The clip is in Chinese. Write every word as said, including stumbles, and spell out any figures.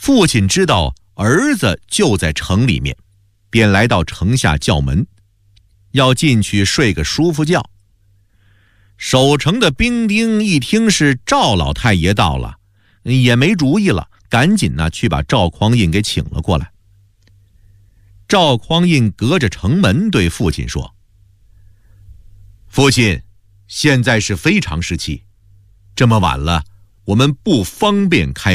父亲知道儿子就在城里面，便来到城下叫门，要进去睡个舒服觉。守城的兵丁一听是赵老太爷到了，也没主意了，赶紧呢去把赵匡胤给请了过来。赵匡胤隔着城门对父亲说：父亲，现在是非常时期，这么晚了，我们不方便开